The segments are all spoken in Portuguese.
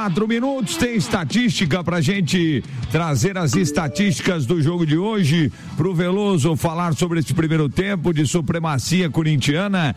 4 minutos, tem estatística pra gente trazer as estatísticas do jogo de hoje, pro Veloso falar sobre esse primeiro tempo de supremacia corintiana,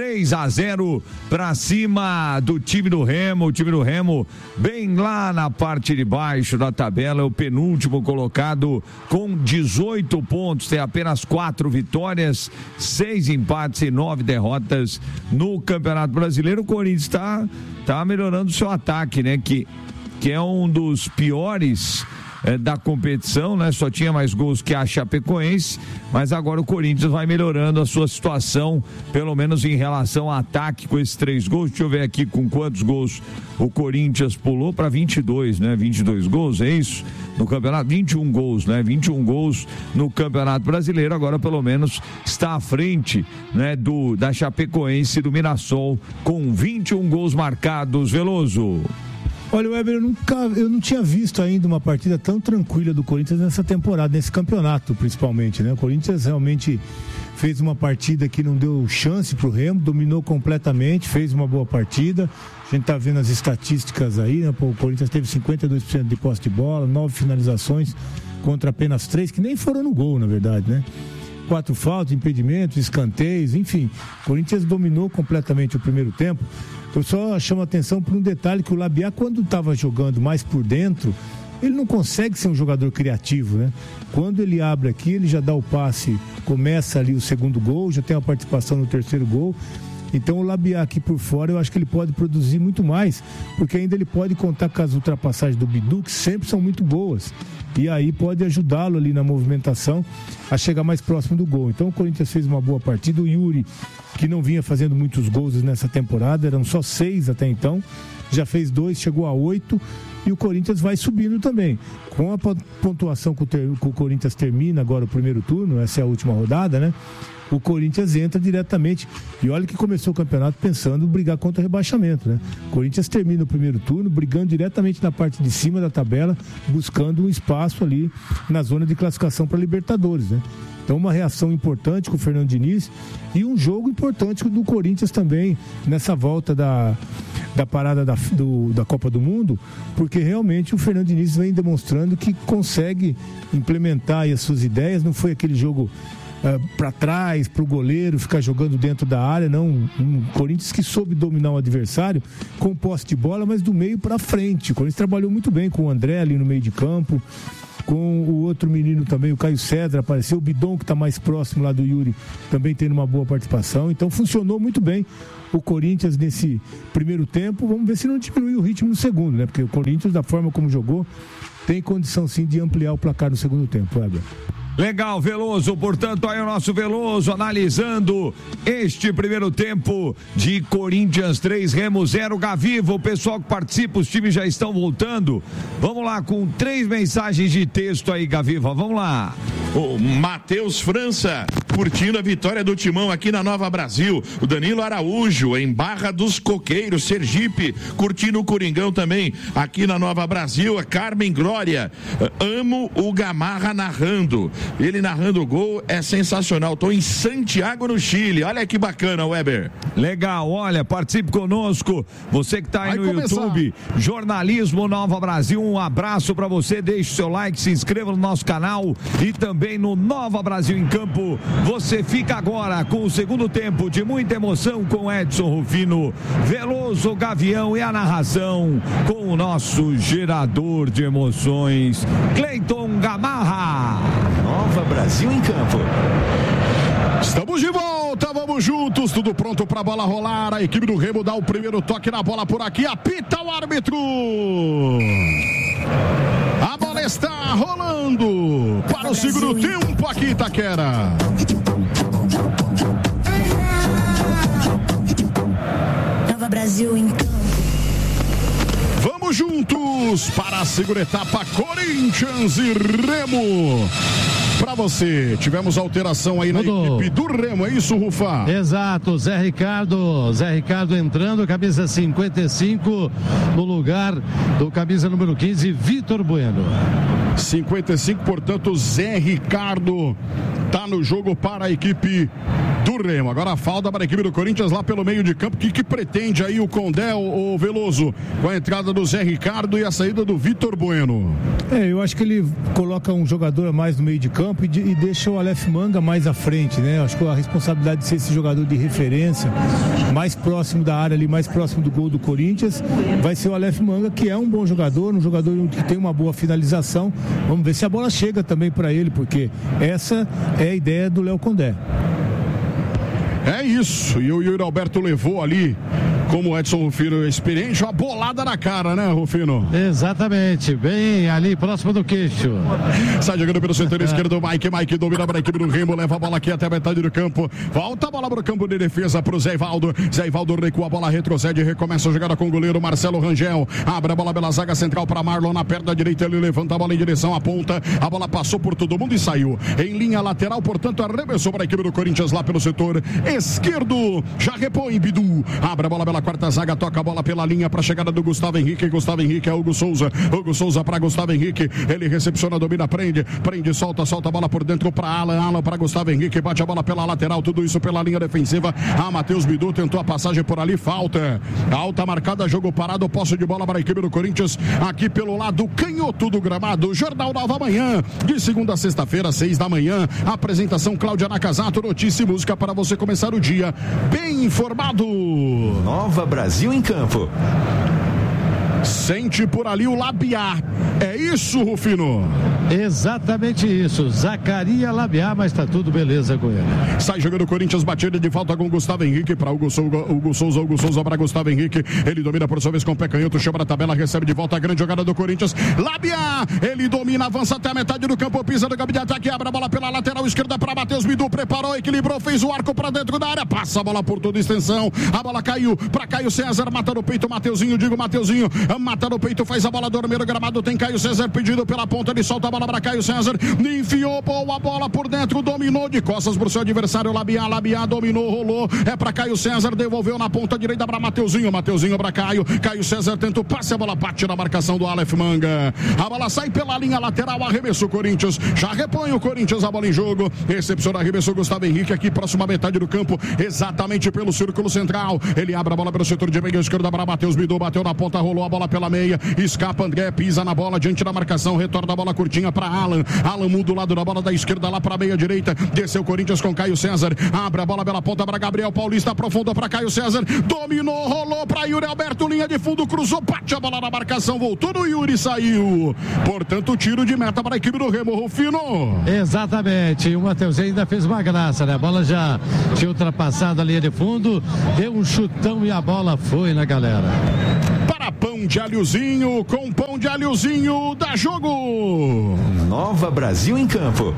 3-0 pra cima do time do Remo. O time do Remo bem lá na parte de baixo da tabela, é o penúltimo colocado com 18 pontos, tem apenas 4 vitórias, 6 empates e 9 derrotas no Campeonato Brasileiro. O Corinthians tá melhorando o seu ataque, né? Que é um dos piores da competição, né? Só tinha mais gols que a Chapecoense, mas agora o Corinthians vai melhorando a sua situação, pelo menos em relação ao ataque, com esses 3 gols. Deixa eu ver aqui com quantos gols o Corinthians pulou para 22, né? 22 gols, é isso? No campeonato, 21 gols, né? 21 gols no Campeonato Brasileiro. Agora pelo menos está à frente, né? Da Chapecoense e do Mirassol com 21 gols marcados. Veloso. Olha, Weber, eu não tinha visto ainda uma partida tão tranquila do Corinthians nessa temporada, nesse campeonato principalmente, né? O Corinthians realmente fez uma partida que não deu chance pro Remo, dominou completamente, fez uma boa partida. A gente tá vendo as estatísticas aí, né? O Corinthians teve 52% de posse de bola, 9 finalizações contra apenas 3, que nem foram no gol, na verdade, né? 4 faltas, impedimentos, escanteios, enfim. O Corinthians dominou completamente o primeiro tempo. Eu só chamo a atenção por um detalhe, que o Labiat, quando estava jogando mais por dentro, ele não consegue ser um jogador criativo, né? Quando ele abre aqui, ele já dá o passe, começa ali o segundo gol, já tem a participação no terceiro gol. Então o Labiat aqui por fora, eu acho que ele pode produzir muito mais, porque ainda ele pode contar com as ultrapassagens do Bidu, que sempre são muito boas. E aí pode ajudá-lo ali na movimentação a chegar mais próximo do gol. Então o Corinthians fez uma boa partida. O Yuri, que não vinha fazendo muitos gols nessa temporada, eram só 6 até então, já fez 2, chegou a 8, e o Corinthians vai subindo também. Com a pontuação que o Corinthians termina agora o primeiro turno, essa é a última rodada, né? O Corinthians entra diretamente, e olha que começou o campeonato pensando em brigar contra o rebaixamento, né? O Corinthians termina o primeiro turno brigando diretamente na parte de cima da tabela, buscando um espaço ali na zona de classificação para Libertadores, né? Então uma reação importante com o Fernando Diniz e um jogo importante do Corinthians também nessa volta da parada da Copa do Mundo, porque realmente o Fernando Diniz vem demonstrando que consegue implementar aí as suas ideias. Não foi aquele jogo para trás, para o goleiro ficar jogando dentro da área, não. Um Corinthians que soube dominar o adversário com posse de bola, mas do meio para frente. O Corinthians trabalhou muito bem com o André ali no meio de campo, com o outro menino também, o Caio Cedra apareceu, o Bidon, que está mais próximo lá do Yuri, também tendo uma boa participação. Então funcionou muito bem o Corinthians nesse primeiro tempo. Vamos ver se não diminui o ritmo no segundo, né? Porque o Corinthians, da forma como jogou, tem condição sim de ampliar o placar no segundo tempo, Weber. Legal, Veloso, portanto aí o nosso Veloso analisando este primeiro tempo de Corinthians 3, Remo 0. Gaviva, o pessoal que participa, os times já estão voltando. Vamos lá com 3 mensagens de texto aí, Gaviva, vamos lá. O Matheus França, curtindo a vitória do Timão aqui na Nova Brasil. O Danilo Araújo, em Barra dos Coqueiros, Sergipe, curtindo o Coringão também aqui na Nova Brasil. A Carmen Glória, amo o Gamarra narrando. Ele narrando o gol é sensacional. Estou em Santiago, no Chile. Olha que bacana, Weber. Legal, olha, participe conosco. Você que está aí no YouTube, Jornalismo Nova Brasil, um abraço para você. Deixe seu like, se inscreva no nosso canal e também no Nova Brasil em Campo. Você fica agora com o segundo tempo de muita emoção com Edson Rufino, Veloso, Gavião e a narração com o nosso gerador de emoções, Cleiton Gamarra. Nova Brasil em Campo. Estamos de volta, vamos juntos, tudo pronto para a bola rolar. A equipe do Remo dá o primeiro toque na bola por aqui, apita o árbitro. A bola está rolando para o segundo tempo aqui, Itaquera. Nova Brasil em Campo. Vamos juntos para a segunda etapa, Corinthians e Remo. Para você, tivemos alteração aí na equipe do Remo, é isso, Rufa? Exato, Zé Ricardo entrando, camisa 55, no lugar do camisa número 15, Vitor Bueno. 55, portanto, Zé Ricardo tá no jogo para a equipe do Remo. Agora a falta para a equipe do Corinthians lá pelo meio de campo. O que pretende aí o Condé, o Veloso, com a entrada do Zé Ricardo e a saída do Vitor Bueno? Eu acho que ele coloca um jogador a mais no meio de campo e deixa o Aleph Manga mais à frente, né? Acho que a responsabilidade de ser esse jogador de referência, mais próximo da área ali, mais próximo do gol do Corinthians, vai ser o Aleph Manga, que é um bom jogador, um jogador que tem uma boa finalização. Vamos ver se a bola chega também para ele, porque essa é a ideia do Léo Condé. É isso, e o Yuri Alberto levou ali, como o Edson Rufino experiente, uma bolada na cara, né, Rufino? Exatamente, bem ali próximo do queixo. Sai jogando pelo setor esquerdo, Mike domina para a equipe do Remo, leva a bola aqui até a metade do campo, volta a bola para o campo de defesa para o Zé Ivaldo recua a bola, retrocede, recomeça a jogada com o goleiro Marcelo Rangel, abre a bola pela zaga central para Marlon, na perna direita ele levanta a bola em direção à ponta, a bola passou por todo mundo e saiu em linha lateral, portanto arremessou para a equipe do Corinthians lá pelo setor esquerdo, já repõe Bidu, abre a bola pela quarta zaga, toca a bola pela linha para a chegada do Gustavo Henrique é Hugo Souza para Gustavo Henrique, ele recepciona, domina, prende, solta a bola por dentro para Alan para Gustavo Henrique, bate a bola pela lateral, tudo isso pela linha defensiva, Matheus Bidu tentou a passagem por ali, falta marcada, jogo parado, posse de bola para a equipe do Corinthians, aqui pelo lado canhoto do gramado. Jornal Nova Manhã, de segunda a sexta-feira, 6 da manhã, apresentação Cláudia Nakazato, notícia e música para você começar o dia bem informado. Nova Brasil em Campo. Sente por ali o Labiá. É isso, Rufino? Exatamente isso. Zacaria Labiá, mas tá tudo beleza com ele. Sai jogando o Corinthians, batida de falta com Gustavo Henrique para Hugo Souza para Gustavo Henrique. Ele domina por sua vez com o pé canhoto, chama a tabela, recebe de volta a grande jogada do Corinthians. Labiá, ele domina, avança até a metade do campo, pisa no campo de ataque, abre a bola pela lateral esquerda para Matheus Bidu, preparou, equilibrou, fez o arco para dentro da área, passa a bola por toda a extensão, a bola caiu para Caio César, mata no peito, Mateuzinho, mata no peito, faz a bola dormir no gramado, tem Caio César pedido pela ponta, ele solta a bola para Caio César, enfiou a bola por dentro, dominou de costas pro seu adversário, Labiá dominou, rolou, é para Caio César, devolveu na ponta direita para Mateuzinho para Caio César tenta o passe, a bola bate na marcação do Aleph Manga, a bola sai pela linha lateral, arremesso o Corinthians, já repõe o Corinthians a bola em jogo, recepciona, arremessou Gustavo Henrique aqui próxima metade do campo, exatamente pelo círculo central, ele abre a bola pelo setor de meio esquerda para Matheus Bidu, bateu na ponta, rolou a bola pela meia, escapa André, pisa na bola, diante da marcação, retorna a bola curtinha para Alan muda o lado da bola da esquerda lá para a meia direita, desceu o Corinthians com Caio César, abre a bola pela ponta para Gabriel Paulista, aprofunda para Caio César, dominou, rolou para Yuri Alberto, linha de fundo, cruzou, bate a bola na marcação, voltou no Yuri, saiu, portanto tiro de meta para a equipe do Remo, Rufino. Exatamente, o Mateuzinho ainda fez uma graça, né? A bola já tinha ultrapassado a linha de fundo, deu um chutão e a bola foi na galera. Para Pão de Alhozinho, com Pão de Alhozinho, dá jogo. Nova Brasil em Campo.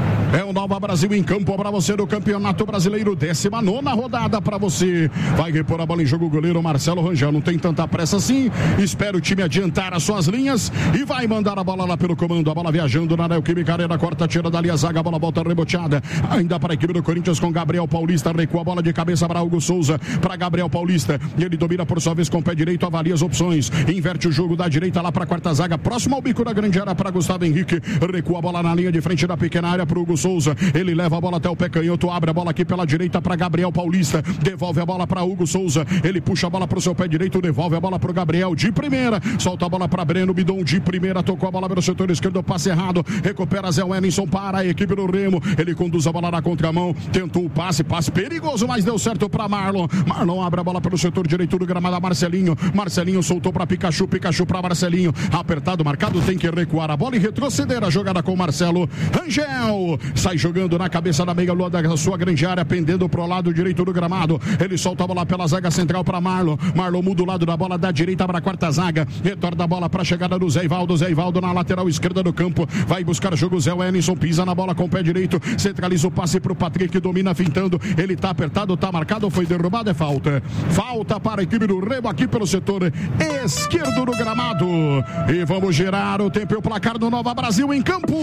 É o Nova Brasil em Campo para você do Campeonato Brasileiro, 19ª rodada para você. Vai repor a bola em jogo o goleiro Marcelo Rangel. Não tem tanta pressa assim. Espera o time adiantar as suas linhas e vai mandar a bola lá pelo comando. A bola viajando na Neoquímica Arena, corta, tira dali a zaga, a bola volta reboteada. Ainda para a equipe do Corinthians com Gabriel Paulista. Recua a bola de cabeça para Hugo Souza, para Gabriel Paulista. E ele domina por sua vez com o pé direito, avalia as opções. Inverte o jogo da direita lá para a quarta zaga, próximo ao bico da grande área para Gustavo Henrique. Recua a bola na linha de frente da pequena área para Hugo Souza, ele leva a bola até o pé canhoto, abre a bola aqui pela direita para Gabriel Paulista, devolve a bola para Hugo Souza, ele puxa a bola para o seu pé direito, devolve a bola para o Gabriel de primeira, solta a bola para Breno Bidon de primeira, tocou a bola pelo setor esquerdo, passe errado, recupera Zé Wellington para a equipe do Remo, ele conduz a bola na contramão, tentou o passe perigoso, mas deu certo para Marlon abre a bola pelo setor direito do gramado, Marcelinho soltou para Pikachu para Marcelinho, apertado, marcado, tem que recuar a bola e retroceder a jogada com Marcelo Rangel, sai jogando na cabeça da meia lua da sua grande área, pendendo pro lado direito do gramado, ele solta a bola pela zaga central para Marlon muda o lado da bola da direita para a quarta zaga, retorna a bola para a chegada do Zé Ivaldo na lateral esquerda do campo, vai buscar jogo, Zé Wellington pisa na bola com o pé direito, centraliza o passe pro Patrick, domina fintando, ele tá apertado, tá marcado, foi derrubado, é falta para a equipe do Remo aqui pelo setor esquerdo do gramado, e vamos gerar o tempo e o placar do Nova Brasil em Campo.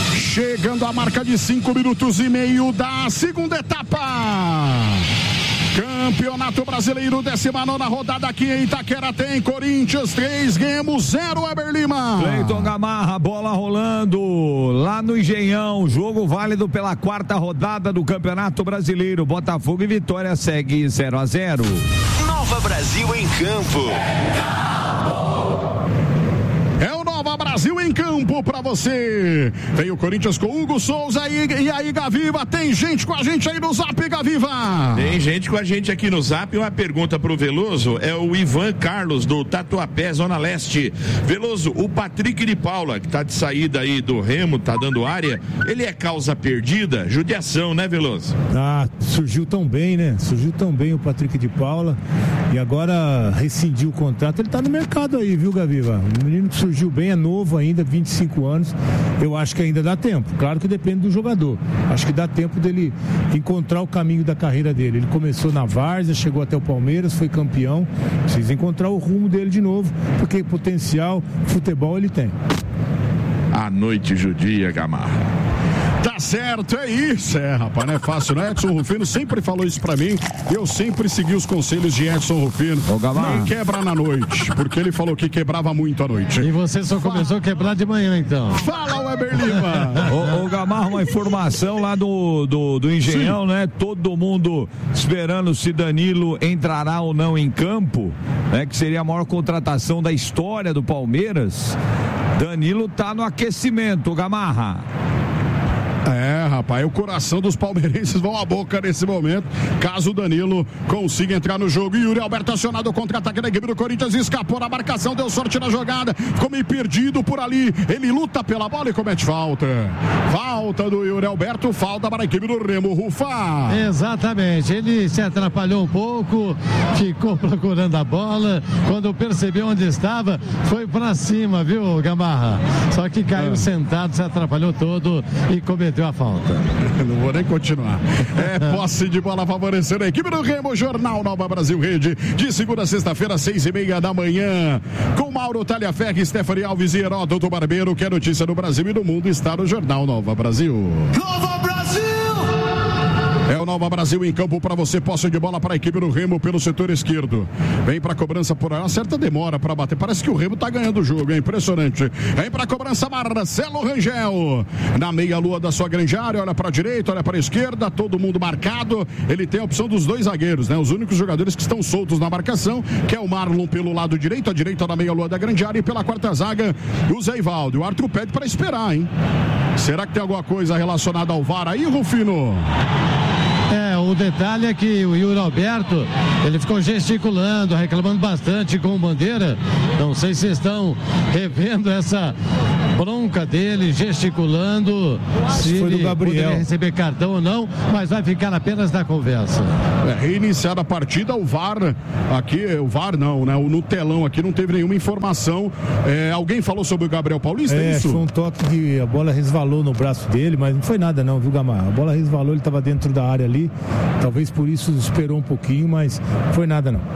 Chegando a marca de 5 minutos e meio da segunda etapa. Campeonato Brasileiro, 19ª rodada aqui em Itaquera, tem Corinthians 3, Remo 0, Weber Lima. Cleiton Gamarra, bola rolando lá no Engenhão, jogo válido pela 4ª rodada do Campeonato Brasileiro. Botafogo e Vitória segue 0-0. Nova Brasil em campo. É o Nova Brasil em campo pra você. Vem o Corinthians com Hugo Souza e aí, Gaviva, tem gente com a gente aí no Zap, Gaviva? Tem gente com a gente aqui no Zap. Uma pergunta pro Veloso, é o Ivan Carlos do Tatuapé, Zona Leste. Veloso, o Patrick de Paula, que tá de saída aí do Remo, tá dando área, ele é causa perdida? Judiação, né, Veloso? Surgiu tão bem, né? Surgiu tão bem o Patrick de Paula e agora rescindiu o contrato. Ele tá no mercado aí, viu, Gaviva? O menino que surgiu bem, é novo ainda, 25 anos. Eu acho que ainda dá tempo. Claro que depende do jogador. Acho que dá tempo dele encontrar o caminho da carreira dele. Ele começou na várzea, chegou até o Palmeiras, foi campeão. Precisa encontrar o rumo dele de novo, porque potencial, futebol ele tem. A noite judia, Gamarra. Tá certo, é isso. Rapaz, não é fácil, né? Edson Rufino sempre falou isso pra mim. Eu sempre segui os conselhos de Edson Rufino. Não quebra na noite, porque ele falou que quebrava muito à noite. E você só começou a quebrar de manhã, então. Fala, Weber Lima. Ô Gamarra, uma informação lá do Engenhão, né? Todo mundo esperando se Danilo entrará ou não em campo, né? Que seria a maior contratação da história do Palmeiras. Danilo tá no aquecimento, Gamarra. Rapaz, o coração dos palmeirenses vão à boca nesse momento, caso o Danilo consiga entrar no jogo. Yuri Alberto acionado, o contra-ataque da equipe do Corinthians, escapou na marcação, deu sorte na jogada, ficou meio perdido por ali, ele luta pela bola e comete falta. Falta do Yuri Alberto, falta para a equipe do Remo, Rufa. Exatamente, ele se atrapalhou um pouco, ficou procurando a bola, quando percebeu onde estava, foi para cima, viu, Gamarra? Só que caiu sentado, se atrapalhou todo e cometeu a falta. Não vou nem continuar. Posse de bola favorecendo a equipe do Remo. Jornal Nova Brasil Rede, de segunda a sexta-feira, 6:30 da manhã, com Mauro Talhaferri, Stephanie Alves e Heródoto Barbeiro. Que é notícia do Brasil e do mundo está no Jornal Nova Brasil. Nova Brasil! É o Nova Brasil em campo para você, posse de bola para a equipe do Remo pelo setor esquerdo. Vem para a cobrança por aí, uma certa demora para bater. Parece que o Remo tá ganhando o jogo, é impressionante. Vem para a cobrança Marcelo Rangel. Na meia-lua da sua grande área, olha para a direita, olha para a esquerda, todo mundo marcado. Ele tem a opção dos dois zagueiros, né? Os únicos jogadores que estão soltos na marcação, que é o Marlon pelo lado direito, a direita da meia-lua da grande área, e pela quarta zaga, o Zé Ivaldo. O árbitro pede para esperar, hein? Será que tem alguma coisa relacionada ao VAR aí, Rufino? O detalhe é que o Yuri Alberto, ele ficou gesticulando, reclamando bastante com o Bandeira. Não sei se estão revendo essa bronca dele, gesticulando, se foi do ele Gabriel. poderia receber cartão ou não, mas vai ficar apenas na conversa. Reiniciada a partida, o VAR aqui, o VAR não, né? No telão aqui não teve nenhuma informação. Alguém falou sobre o Gabriel Paulista, é isso? Foi um toque que a bola resvalou no braço dele, mas não foi nada não, viu, Gamarra? A bola resvalou, ele estava dentro da área ali, talvez por isso esperou um pouquinho, mas não foi nada não.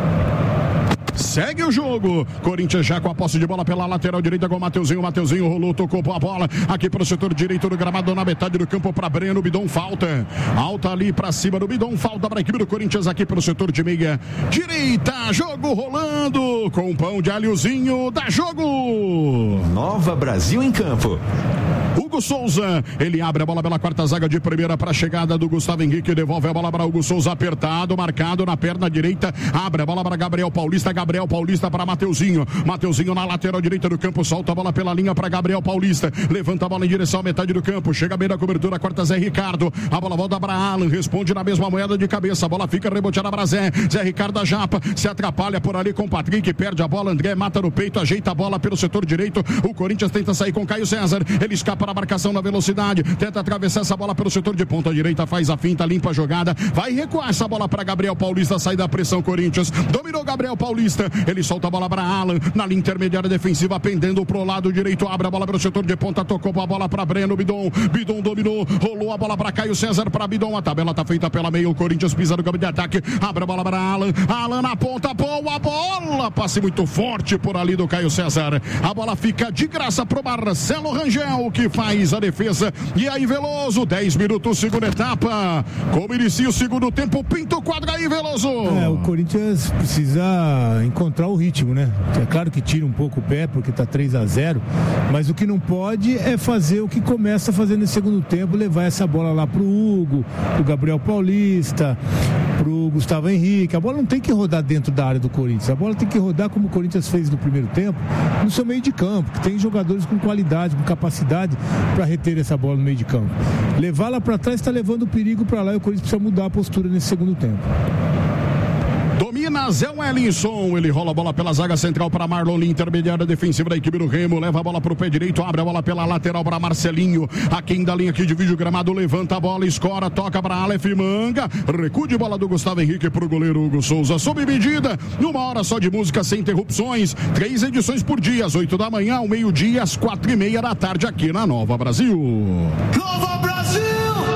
Segue o jogo, Corinthians já com a posse de bola pela lateral direita com o Mateuzinho rolou, tocou a bola aqui para o setor direito do gramado, na metade do campo para Breno, Bidon falta, alta ali para cima do Bidon, falta para a equipe do Corinthians aqui pelo setor de meia direita, jogo rolando com pão de alhozinho, dá jogo. Nova Brasil em campo. Hugo Souza, ele abre a bola pela quarta zaga de primeira para a chegada do Gustavo Henrique, devolve a bola para Hugo Souza, apertado, marcado na perna direita, abre a bola para Gabriel Paulista para Mateuzinho na lateral direita do campo, solta a bola pela linha para Gabriel Paulista, levanta a bola em direção à metade do campo, chega bem na cobertura, corta Zé Ricardo, a bola volta para Alan, responde na mesma moeda de cabeça, a bola fica reboteada para Zé Ricardo, a japa, se atrapalha por ali com o Patrick, perde a bola, André mata no peito, ajeita a bola pelo setor direito, o Corinthians tenta sair com Caio César, ele escapa na marcação na velocidade, tenta atravessar essa bola pelo setor de ponta direita, faz a finta, limpa a jogada, vai recuar essa bola para Gabriel Paulista, sai da pressão Corinthians, dominou Gabriel Paulista, Paulista. Ele solta a bola para Alan, na linha intermediária defensiva, pendendo pro lado direito, abre a bola para o setor de ponta, tocou a bola para Breno Bidon. Bidon dominou, rolou a bola para Caio César, para Bidon. A tabela tá feita pela meia. O Corinthians pisa no campo de ataque, abre a bola para Alan. Alan na ponta, boa bola. Passe muito forte por ali do Caio César. A bola fica de graça pro Marcelo Rangel, que faz a defesa. E aí, Veloso, 10 minutos, segunda etapa. Como inicia o segundo tempo, pinta o quadro aí, Veloso. O Corinthians precisa encontrar o ritmo, né? É claro que tira um pouco o pé, porque tá 3-0, mas o que não pode é fazer o que começa a fazer no segundo tempo, levar essa bola lá pro Hugo, pro Gabriel Paulista, pro Gustavo Henrique. A bola não tem que rodar dentro da área do Corinthians, a bola tem que rodar como o Corinthians fez no primeiro tempo, no seu meio de campo, que tem jogadores com qualidade, com capacidade para reter essa bola no meio de campo. Levar lá para trás está levando o perigo para lá, e o Corinthians precisa mudar a postura nesse segundo tempo. Domina Zé Wellington, ele rola a bola pela zaga central para Marlon, intermediária defensiva da equipe do Remo, leva a bola para o pé direito, abre a bola pela lateral para Marcelinho, aqui da linha aqui divide o gramado, levanta a bola, escora, toca para Aleph Manga, recuo de bola do Gustavo Henrique para o goleiro Hugo Souza, sob medida, numa hora só de música sem interrupções, 3 edições por dia, às 8 da manhã, ao meio-dia, às 4:30 da tarde, aqui na Nova Brasil. Nova Brasil!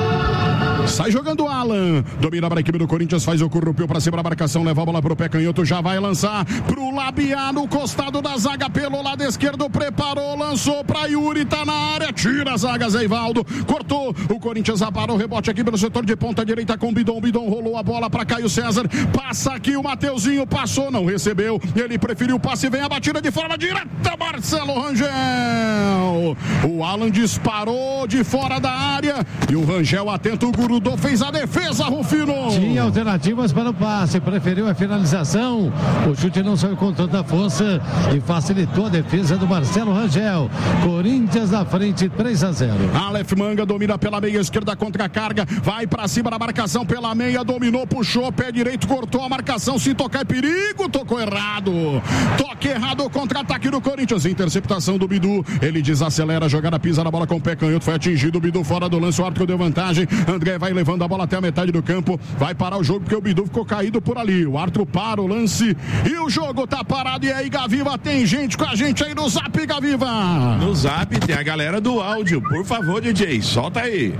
Sai jogando Alan, domina para a equipe do Corinthians, faz o corrupio para cima da marcação, leva a bola para o pé canhoto, já vai lançar pro Labiá no costado da zaga, pelo lado esquerdo, preparou, lançou para Yuri, tá na área, tira a zaga, Zé Ivaldo, cortou, o Corinthians aparou o rebote aqui pelo setor de ponta direita com Bidon rolou a bola para Caio César, passa aqui o Mateuzinho, passou, não recebeu, ele preferiu o passe, vem a batida de forma direta, Marcelo Rangel, o Alan disparou de fora da área, e o Rangel atento, o Gurudô fez a defesa, Rufino. Tinha alternativas para o passe, preferiu a finalização, o chute não saiu com tanta força e facilitou a defesa do Marcelo Rangel. Corinthians na frente, 3-0. Aleph Manga domina pela meia esquerda, contra a carga, vai para cima da marcação pela meia, dominou, puxou, pé direito, cortou a marcação, se tocar é perigo, tocou errado, toque errado, contra-ataque do Corinthians, interceptação do Bidu, ele desacelera a jogada, pisa na bola com o pé canhoto, foi atingido, o Bidu fora do lance, o árbitro deu vantagem, André vai levando a bola até a metade do campo, vai parar o jogo porque o Bidu ficou caído por ali, o árbitro para o lance e o jogo tá parado. E aí, Gaviva, tem gente com a gente aí no Zap, Gaviva? No Zap tem a galera do áudio, por favor, DJ, solta aí.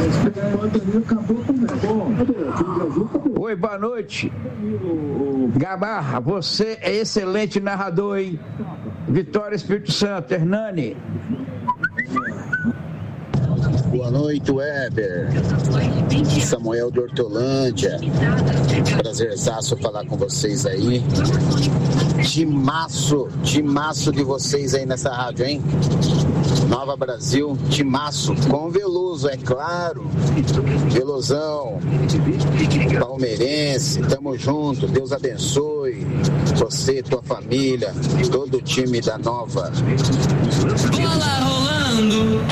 Oi, boa noite. Gamarra, você é excelente narrador, hein? Vitória, Espírito Santo, Hernani. Boa noite, Weber. Samuel de Hortolândia. Prazerzaço falar com vocês aí. Timaço de vocês aí nessa rádio, hein? Nova Brasil, timaço com Veloso, é claro. Velozão, palmeirense, tamo junto. Deus abençoe você, tua família, todo o time da Nova. Bola rolando.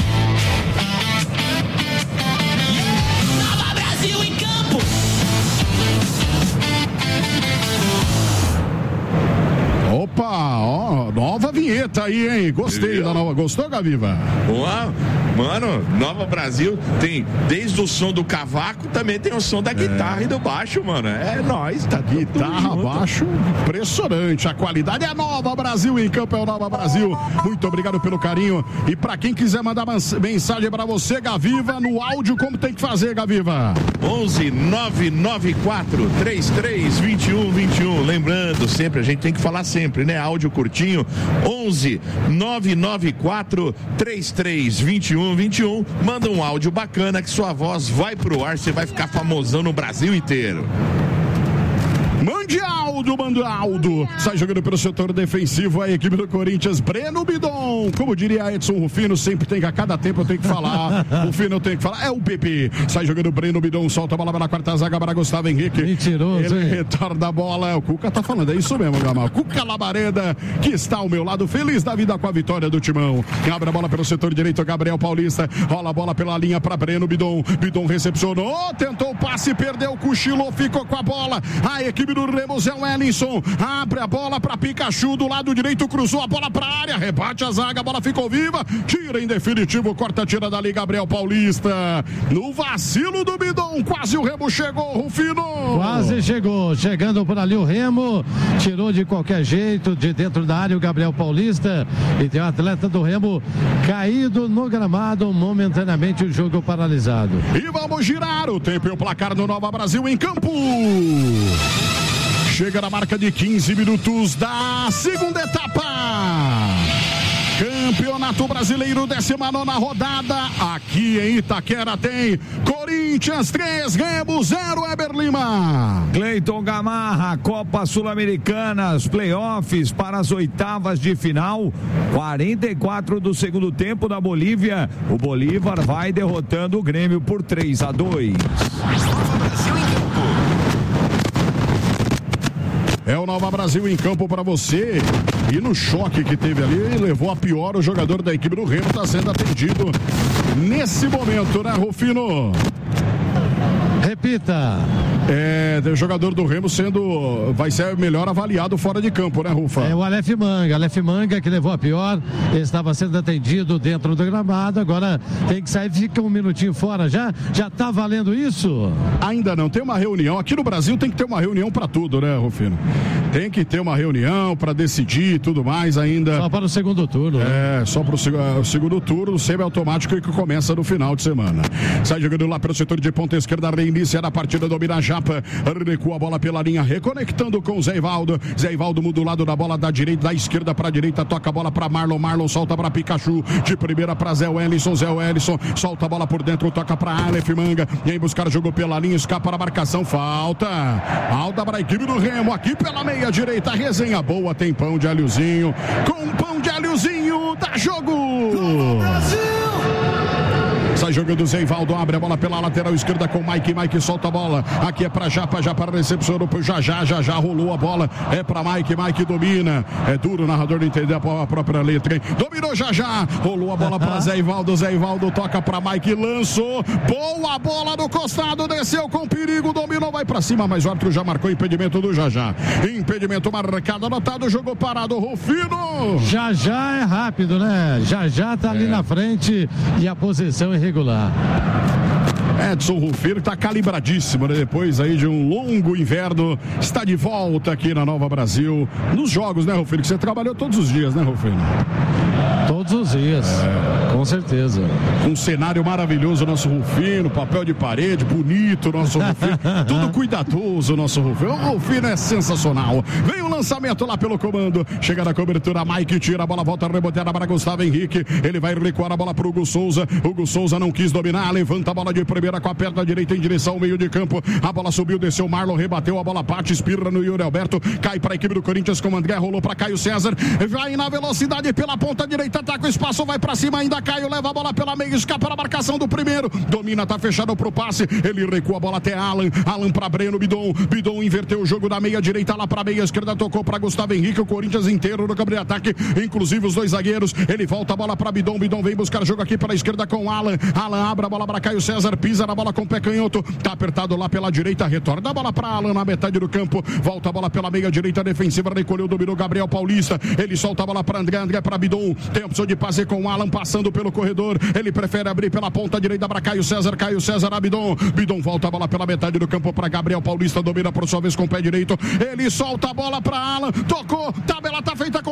Opa, ó, nova vinheta aí, hein? Gostei da nova. Gostou, Gaviva? Boa. Mano, Nova Brasil tem desde o som do cavaco, também tem o som da guitarra e do baixo, mano. É nóis, tá guitarra, baixo, impressionante. A qualidade é Nova Brasil, em campo é o Nova Brasil. Muito obrigado pelo carinho. E pra quem quiser mandar mensagem pra você, Gaviva, no áudio, como tem que fazer, Gaviva? 11 994 33 21 21. Lembrando sempre, a gente tem que falar sempre, né? Áudio curtinho. 11 994 33 21 21. Manda um áudio bacana que sua voz vai pro ar, você vai ficar famosão no Brasil inteiro. Mande Aldo. Sai jogando pelo setor defensivo a equipe do Corinthians, Breno Bidon. Como diria Edson Rufino, sempre tem que, a cada tempo eu tenho que falar. Rufino eu tenho que falar, é o PP. Sai jogando Breno Bidon, solta a bola na quarta zaga para Gustavo Henrique. Mentiroso, ele retorna a bola. O Cuca tá falando, é isso mesmo, Gamal. Cuca Labareda, que está ao meu lado, feliz da vida com a vitória do Timão. Abre a bola pelo setor direito, Gabriel Paulista. Rola a bola pela linha para Breno Bidon. Bidon recepcionou, tentou o passe, perdeu, cochilou, ficou com a bola. A equipe do Remo, Zé Wellington, abre a bola para Pikachu do lado direito, cruzou a bola para a área, rebate a zaga, a bola ficou viva, tira em definitivo, corta, tira dali Gabriel Paulista, no vacilo do Bidon, quase o Remo chegou, Rufino. Quase chegou, chegando por ali o Remo, tirou de qualquer jeito, de dentro da área o Gabriel Paulista, e tem o atleta do Remo caído no gramado, momentaneamente o jogo paralisado. E vamos girar o tempo e o placar no Nova Brasil em campo. Chega na marca de 15 minutos da segunda etapa. Campeonato Brasileiro, 19ª rodada. Aqui em Itaquera tem Corinthians 3, Remo 0, Eber Lima. Cleiton Gamarra, Copa Sul-Americana, playoffs para as oitavas de final. 44 do segundo tempo da Bolívia. O Bolívar vai derrotando o Grêmio por 3-2. Brasil em campo. É o Nova Brasil em campo para você. E no choque que teve ali, levou a pior o jogador da equipe do Remo, está sendo atendido nesse momento, né, Rufino? Repita. O jogador do Remo vai ser melhor avaliado fora de campo, né, Rufa? É o Aleph Manga que levou a pior, estava sendo atendido dentro do gramado, agora tem que sair, fica um minutinho fora, já tá valendo isso? Ainda não, tem uma reunião, aqui no Brasil tem que ter uma reunião para tudo, né, Rufino? Tem que ter uma reunião para decidir e tudo mais ainda. Só para o segundo turno. Né? Só para o segundo turno, semi-automático que começa no final de semana. Sai jogando lá pelo setor de ponta esquerda, reinicia a partida, domina a Japa, recua a bola pela linha, reconectando com o Zé Ivaldo. Zé Ivaldo muda o lado da bola da direita, da esquerda para a direita, toca a bola para Marlon solta para Pikachu, de primeira para Zé Wellington, solta a bola por dentro, toca para Aleph Manga, e aí buscar jogo pela linha, escapa a marcação, falta para a equipe do Remo, aqui pela meia direita, resenha boa, tem pão de alhozinho, com pão de alhozinho, dá jogo! Sai jogando o Zé Ivaldo, abre a bola pela lateral esquerda com Mike solta a bola, aqui é pra Japa recepcionou pro já rolou a bola, é pra Mike domina, é duro o narrador entender a própria letra, hein? Dominou já, rolou a bola pra Zé Ivaldo toca pra Mike, lançou, boa bola no costado, desceu com perigo, dominou, vai pra cima, mas o árbitro já marcou impedimento do já. Impedimento marcado, anotado, jogo parado, Rufino. Já é rápido, né? Já tá ali na frente e a posição irregular. Edson Rufino está calibradíssimo, né? Depois aí de um longo inverno, está de volta aqui na Nova Brasil, nos jogos, né, Rufino? Que você trabalhou todos os dias, né, Rufino? Todos os dias, com certeza. Um cenário maravilhoso, nosso Rufino, papel de parede, bonito, nosso Rufino, tudo cuidadoso, nosso Rufino. O Rufino é sensacional. Vem o lançamento lá pelo comando, chega na cobertura, Mike tira a bola, volta reboteada para Gustavo Henrique, ele vai recuar a bola para o Hugo Souza não quis dominar, levanta a bola de primeira com a perna direita em direção ao meio de campo, a bola subiu, desceu, Marlon rebateu, a bola bate, espirra no Yuri Alberto, cai para a equipe do Corinthians com o André, rolou para Caio César, vai na velocidade pela ponta direita, ataca o espaço, vai pra cima ainda, Caio leva a bola pela meia, escapa a marcação do primeiro, domina, tá fechado pro passe, ele recua a bola até Alan pra Breno, Bidon inverteu o jogo da meia direita lá pra meia esquerda, tocou pra Gustavo Henrique, o Corinthians inteiro no campo de ataque, inclusive os dois zagueiros, ele volta a bola pra Bidon vem buscar jogo aqui pela esquerda com Alan abre a bola pra Caio César, pisa na bola com o pé canhoto, tá apertado lá pela direita, retorna a bola pra Alan na metade do campo, volta a bola pela meia direita defensiva, recolheu, dominou Gabriel Paulista, ele solta a bola pra André pra Bidon, tem a opção de passe com o Alan passando pelo corredor, ele prefere abrir pela ponta direita para Caio César a Bidon volta a bola pela metade do campo para Gabriel Paulista, domina por sua vez com o pé direito, ele solta a bola para Alan, tocou, tabela tá feita com